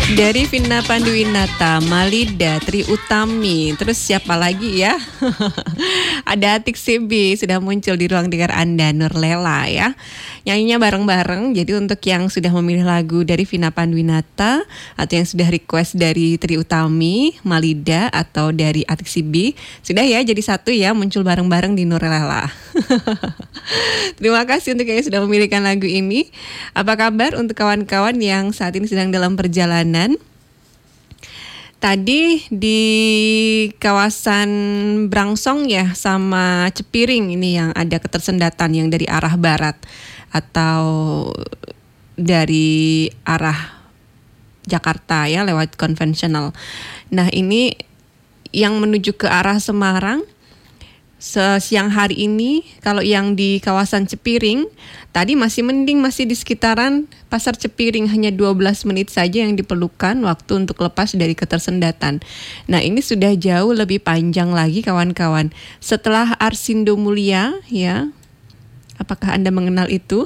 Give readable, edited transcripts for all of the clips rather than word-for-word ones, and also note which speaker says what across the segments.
Speaker 1: Dari Vina Panduwinata, Malida, Tri Utami, terus siapa lagi ya? Ada Atik CB sudah muncul di ruang dengar Anda, Nurlela ya. Nyanyinya bareng-bareng, jadi untuk yang sudah memilih lagu dari Vina Panduwinata atau yang sudah request dari Tri Utami, Malida atau dari Atik CB, sudah ya jadi satu ya muncul bareng-bareng di Nurlela. Terima kasih untuk yang sudah memilihkan lagu ini. Apa kabar untuk kawan-kawan yang saat ini sedang dalam perjalanan? Tadi di kawasan Brangsong ya sama Cepiring ini yang ada ketersendatan yang dari arah barat atau dari arah Jakarta ya lewat konvensional. Nah ini yang menuju ke arah Semarang siang hari ini kalau yang di kawasan Cepiring tadi masih mending, masih di sekitaran Pasar Cepiring, hanya 12 menit saja yang diperlukan waktu untuk lepas dari ketersendatan. Nah ini sudah jauh lebih panjang lagi kawan-kawan. Setelah Arsindo Mulia ya, apakah Anda mengenal itu?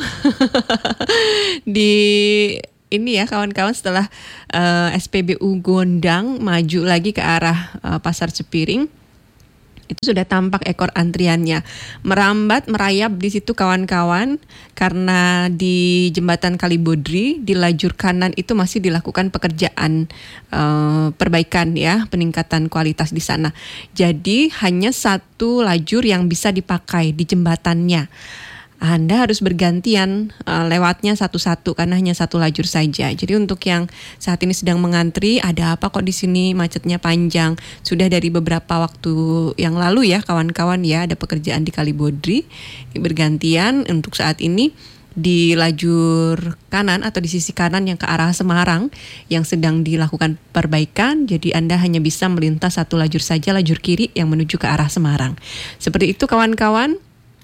Speaker 1: Di ini ya kawan-kawan, setelah SPBU Gondang maju lagi ke arah Pasar Cepiring, itu sudah tampak ekor antriannya merambat merayap di situ kawan-kawan, karena di jembatan Kalibodri di lajur kanan itu masih dilakukan pekerjaan perbaikan ya, peningkatan kualitas di sana. Jadi hanya satu lajur yang bisa dipakai di jembatannya. Anda harus bergantian lewatnya satu-satu karena hanya satu lajur saja. Jadi untuk yang saat ini sedang mengantri, ada apa kok di sini macetnya panjang? Sudah dari beberapa waktu yang lalu ya kawan-kawan ya, ada pekerjaan di Kalibodri. Bergantian untuk saat ini di lajur kanan atau di sisi kanan yang ke arah Semarang yang sedang dilakukan perbaikan. Jadi Anda hanya bisa melintas satu lajur saja, lajur kiri yang menuju ke arah Semarang. Seperti itu kawan-kawan.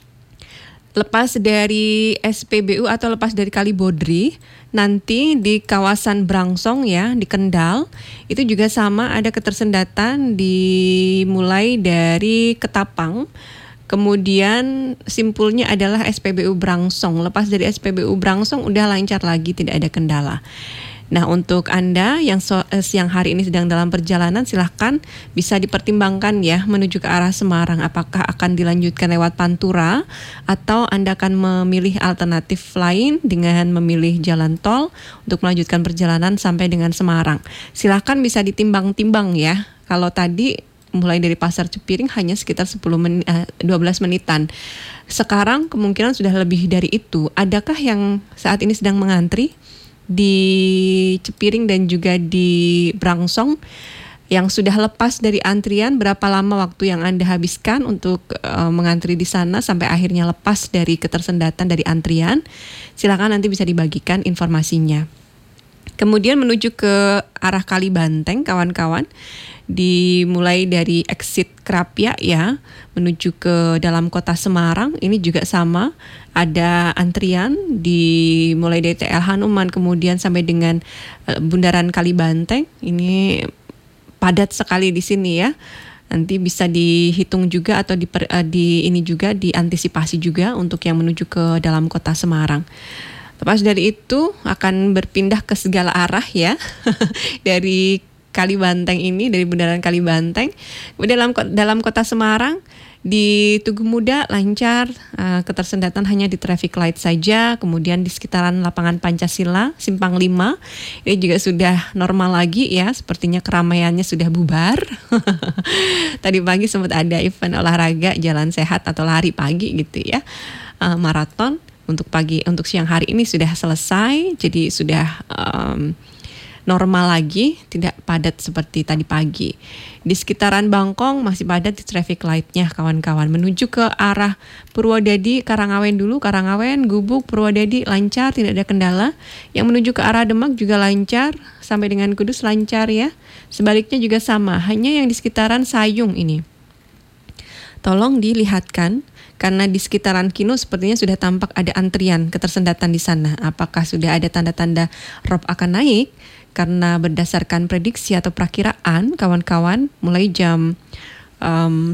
Speaker 1: Lepas dari SPBU atau lepas dari Kalibodri, nanti di kawasan Brangsong ya, di Kendal, itu juga sama ada ketersendatan dimulai dari Ketapang. Kemudian simpulnya adalah SPBU Brangsong. Lepas dari SPBU Brangsong udah lancar lagi, tidak ada kendala. Nah untuk Anda yang siang hari ini sedang dalam perjalanan, silahkan bisa dipertimbangkan ya menuju ke arah Semarang. Apakah akan dilanjutkan lewat Pantura atau Anda akan memilih alternatif lain dengan memilih jalan tol untuk melanjutkan perjalanan sampai dengan Semarang. Silahkan bisa ditimbang-timbang ya. Kalau tadi mulai dari Pasar Cepiring hanya sekitar 12 menitan. Sekarang kemungkinan sudah lebih dari itu. Adakah yang saat ini sedang mengantri di Cepiring dan juga di Brangsong yang sudah lepas dari antrian? Berapa lama waktu yang Anda habiskan untuk mengantri di sana sampai akhirnya lepas dari ketersendatan dari antrian? Silakan nanti bisa dibagikan informasinya. Kemudian menuju ke arah Kalibanteng kawan-kawan, dimulai dari exit Krapia ya, menuju ke dalam kota Semarang, ini juga sama, ada antrian dimulai dari TL Hanuman kemudian sampai dengan Bundaran Kalibanteng. Ini padat sekali di sini ya. Nanti bisa dihitung juga atau ini juga diantisipasi juga untuk yang menuju ke dalam kota Semarang. Lepas dari itu akan berpindah ke segala arah ya. Dari Kalibanteng ini, dari Bundaran Kalibanteng, dalam kota Semarang, di Tugu Muda lancar, ketersendatan hanya di traffic light saja. Kemudian di sekitaran lapangan Pancasila, Simpang 5, ini juga sudah normal lagi ya, sepertinya keramaiannya sudah bubar. Tadi pagi sempat ada event olahraga jalan sehat atau lari pagi gitu ya, maraton. Untuk siang hari ini sudah selesai, jadi sudah normal lagi, tidak padat seperti tadi pagi. Di sekitaran Bangkong masih padat di traffic light-nya kawan-kawan. Menuju ke arah Purwodadi, Karangawen dulu, Karangawen, Gubuk, Purwodadi lancar, tidak ada kendala. Yang menuju ke arah Demak juga lancar, sampai dengan Kudus lancar ya. Sebaliknya juga sama, hanya yang di sekitaran Sayung ini. Tolong dilihatkan, karena di sekitaran Kino sepertinya sudah tampak ada antrian ketersendatan di sana. Apakah sudah ada tanda-tanda rob akan naik? Karena berdasarkan prediksi atau perakiraan kawan-kawan mulai jam 11,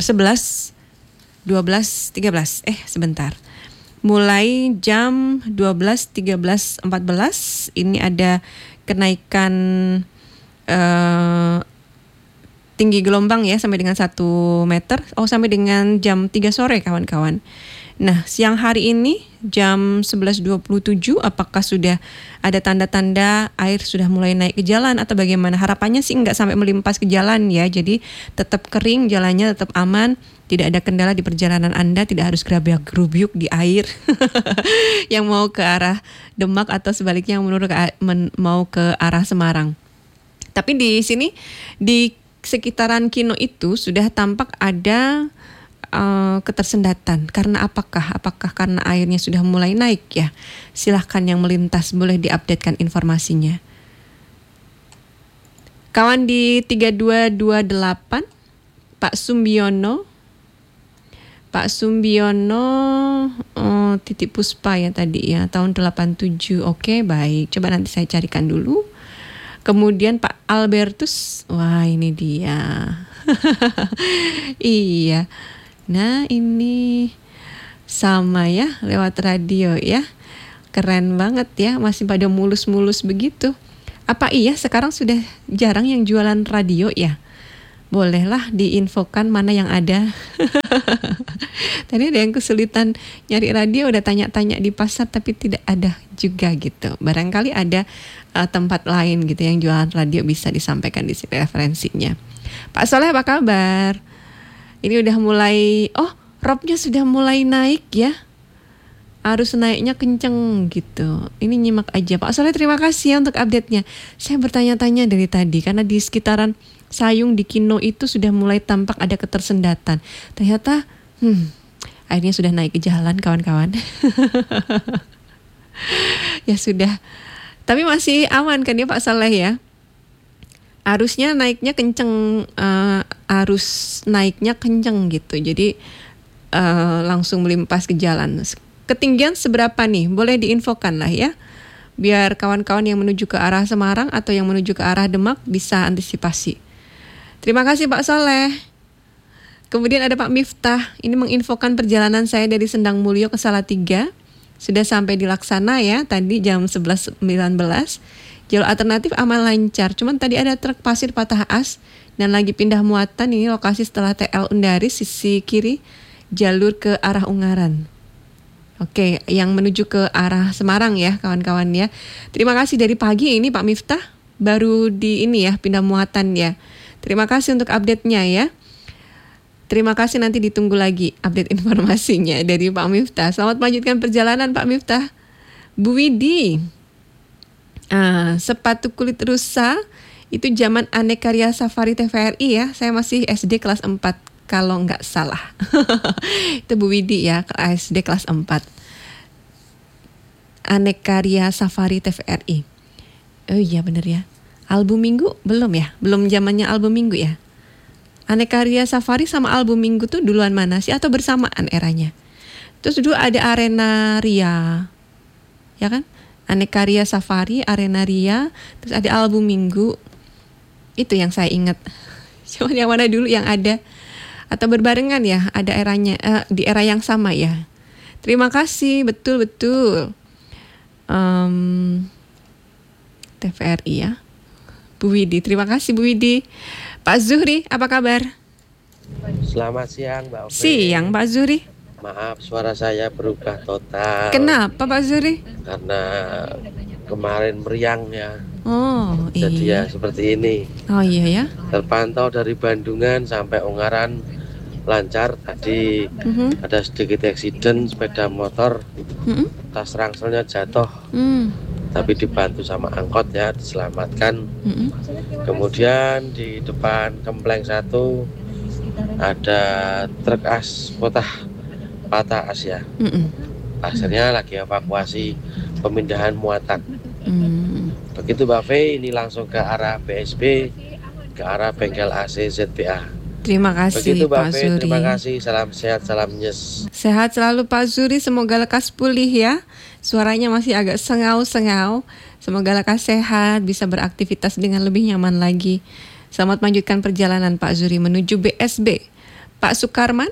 Speaker 1: 12, 13. Sebentar. Mulai jam 12, 13, 14 ini ada kenaikan eh, tinggi gelombang ya sampai dengan 1 meter. Sampai dengan jam 3 sore kawan-kawan. Nah, siang hari ini jam 11.27 apakah sudah ada tanda-tanda air sudah mulai naik ke jalan atau bagaimana? Harapannya sih nggak sampai melimpas ke jalan ya. Jadi tetap kering, jalannya tetap aman, tidak ada kendala di perjalanan Anda, tidak harus gerabak-gerubyuk di air yang mau ke arah Demak atau sebaliknya yang mau ke arah Semarang. Tapi di sini di sekitaran Kino itu sudah tampak ada ketersendatan. Karena apakah karena airnya sudah mulai naik ya? Silahkan yang melintas boleh diupdatekan informasinya. Kawan di 3228 Pak Sumbiono titik Puspa ya tadi ya, tahun 87. Oke, baik. Coba nanti saya carikan dulu. Kemudian Pak Albertus, wah ini dia. Iya. Nah ini sama ya, lewat radio ya. Keren banget ya, masih pada mulus-mulus begitu. Apa iya sekarang sudah jarang yang jualan radio ya? Bolehlah diinfokan mana yang ada. Tadi ada yang kesulitan nyari radio, udah tanya-tanya di pasar tapi tidak ada juga gitu. Barangkali ada tempat lain gitu yang jualan radio, bisa disampaikan di sini referensinya. Pak Soleh apa kabar? Ini udah mulai, robnya sudah mulai naik ya. Arus naiknya kenceng gitu. Ini nyimak aja. Pak Soleh terima kasih ya untuk update-nya. Saya bertanya-tanya dari tadi karena di sekitaran Sayung di Kino itu sudah mulai tampak ada ketersendatan. Ternyata airnya sudah naik ke jalan kawan-kawan. Ya sudah. Tapi masih aman kan ya Pak Soleh ya? Arusnya naiknya kenceng, arus naiknya kenceng gitu. Jadi langsung melimpas ke jalan. Ketinggian seberapa nih? Boleh diinfokan lah ya. Biar kawan-kawan yang menuju ke arah Semarang atau yang menuju ke arah Demak bisa antisipasi. Terima kasih Pak Soleh. Kemudian ada Pak Miftah. Ini menginfokan perjalanan saya dari Sendang Mulyo ke Salatiga. Sudah sampai di Laksana ya. Tadi jam 11.19. Jalur alternatif aman lancar. Cuman tadi ada truk pasir patah as dan lagi pindah muatan. Ini lokasi setelah TL Undaris sisi kiri jalur ke arah Ungaran. Oke, yang menuju ke arah Semarang ya kawan-kawan ya. Terima kasih dari pagi ini Pak Miftah baru di ini ya pindah muatan ya. Terima kasih untuk update-nya ya. Terima kasih, nanti ditunggu lagi update informasinya dari Pak Miftah. Selamat melanjutkan perjalanan Pak Miftah. Bu Widi, sepatu kulit rusa itu zaman Anekarya Safari TVRI ya. Saya masih SD kelas 4 kalau nggak salah. Itu Bu Widi ya, SD kelas 4. Anekarya Safari TVRI. Oh iya bener ya. Album Minggu belum ya? Belum zamannya album Minggu ya? Anekarya Safari sama album Minggu tuh duluan mana sih? Atau bersamaan eranya? Terus dulu ada Arena Ria. Ya kan? Anekarya Safari, Arena Ria. Terus ada album Minggu. Itu yang saya ingat. Cuma yang mana dulu yang ada? Atau berbarengan ya? Ada eranya, di era yang sama ya? Terima kasih, betul-betul. TVRI ya. Bu Widi, terima kasih Bu Widi. Pak Zuhri, apa kabar?
Speaker 2: Selamat siang Mbak Ovi.
Speaker 1: Siang Pak Zuhri.
Speaker 2: Maaf suara saya berubah total.
Speaker 1: Kenapa Pak Zuhri?
Speaker 2: Karena kemarin meriang ya.
Speaker 1: Oh
Speaker 2: Jadi
Speaker 1: iya.
Speaker 2: ya seperti ini.
Speaker 1: Oh iya ya.
Speaker 2: Terpantau dari Bandungan sampai Ungaran lancar. Tadi ada sedikit eksiden sepeda motor. Tas rangselnya jatuh. Tapi dibantu sama angkot ya, diselamatkan. Kemudian di depan Kempleng 1 ada truk as patah as ya. Akhirnya lagi evakuasi pemindahan muatan. Begitu Mbak Fei, ini langsung ke arah BSB, ke arah bengkel AC ZPA.
Speaker 1: Terima kasih
Speaker 2: Begitu Mbak
Speaker 1: Pak
Speaker 2: Fei,
Speaker 1: Zuri.
Speaker 2: terima kasih, salam sehat, salam nyes.
Speaker 1: Sehat selalu Pak Zuri, semoga lekas pulih ya. Suaranya masih agak sengau-sengau. Semoga lekas sehat, bisa beraktivitas dengan lebih nyaman lagi. Selamat melanjutkan perjalanan Pak Zuri menuju BSB. Pak Sukarman.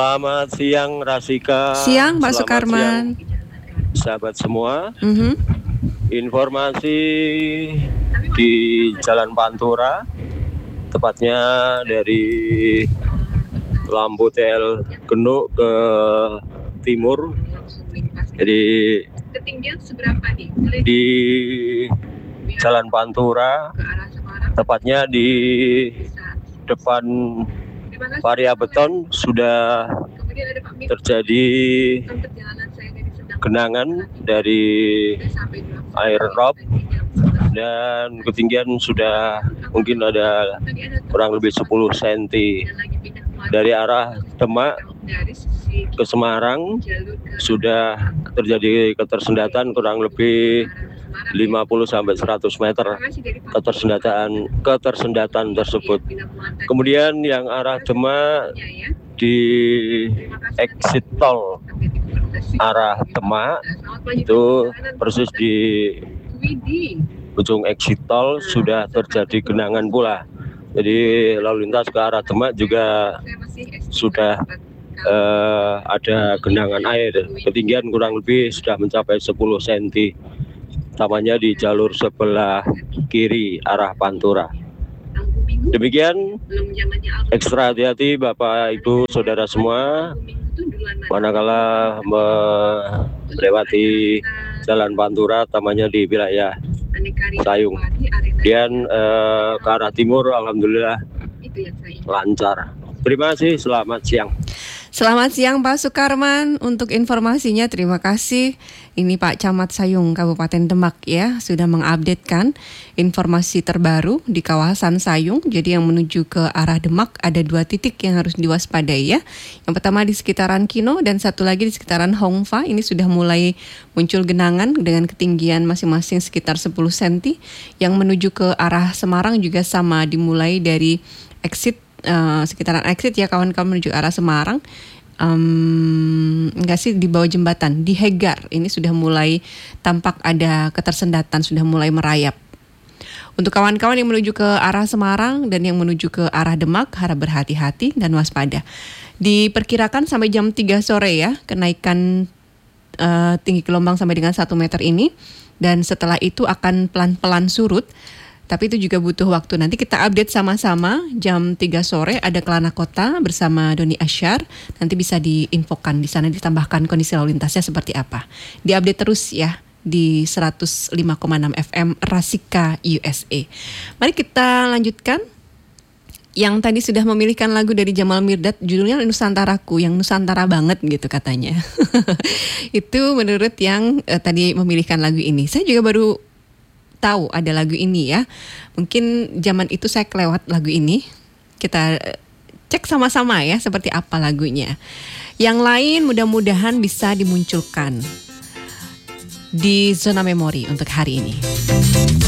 Speaker 3: Selamat siang Rasika.
Speaker 1: Siang Pak
Speaker 3: Selamat
Speaker 1: Sukarman.
Speaker 3: siang, sahabat semua. Informasi di Jalan Pantura, tepatnya dari lampu TL Genuk ke timur. Jadi di Jalan Pantura, tepatnya di depan Varia Beton sudah terjadi genangan dari air rob dan ketinggian sudah mungkin ada kurang lebih 10 cm dari arah Demak ke Semarang. Sudah terjadi ketersendatan kurang lebih 50 sampai 100 meter ketersendatan tersebut. Kemudian yang arah Demak di exit tol arah Demak itu persis di ujung exit tol sudah terjadi genangan pula. Jadi lalu lintas ke arah Demak juga sudah ada genangan air. Ketinggian kurang lebih sudah mencapai 10 cm. Utamanya di jalur sebelah kiri arah Pantura. Demikian, ekstra hati-hati Bapak Ibu Saudara semua manakala melewati Jalan Pantura, utamanya di wilayah Sayung. Kemudian ke arah timur alhamdulillah lancar. Terima kasih, selamat siang.
Speaker 1: Selamat siang Pak Sukarman, untuk informasinya terima kasih. Ini Pak Camat Sayung Kabupaten Demak ya, sudah mengupdatekan informasi terbaru di kawasan Sayung. Jadi yang menuju ke arah Demak ada 2 titik yang harus diwaspadai ya. Yang pertama di sekitaran Kino dan satu lagi di sekitaran Hongfa. Ini sudah mulai muncul genangan dengan ketinggian masing-masing sekitar 10 cm. Yang menuju ke arah Semarang juga sama, dimulai dari exit sekitaran exit ya kawan-kawan menuju arah Semarang. Enggak sih, di bawah jembatan di Hegar ini sudah mulai tampak ada ketersendatan, sudah mulai merayap. Untuk kawan-kawan yang menuju ke arah Semarang dan yang menuju ke arah Demak harap berhati-hati dan waspada. Diperkirakan sampai jam 3 sore ya kenaikan tinggi gelombang sampai dengan 1 meter ini, dan setelah itu akan pelan-pelan surut. Tapi itu juga butuh waktu. Nanti kita update sama-sama jam 3 sore ada Kelana Kota bersama Doni Asyar. Nanti bisa diinfokan di sana, ditambahkan kondisi lalu lintasnya seperti apa. Diupdate terus ya di 105,6 FM Rasika USA. Mari kita lanjutkan. Yang tadi sudah memilihkan lagu dari Jamal Mirdad, judulnya Nusantaraku, yang Nusantara banget gitu katanya. Itu menurut yang tadi memilihkan lagu ini. Saya juga baru tahu ada lagu ini ya. Mungkin zaman itu saya kelewat lagu ini. Kita cek sama-sama ya seperti apa lagunya. Yang lain mudah-mudahan bisa dimunculkan di zona memori untuk hari ini.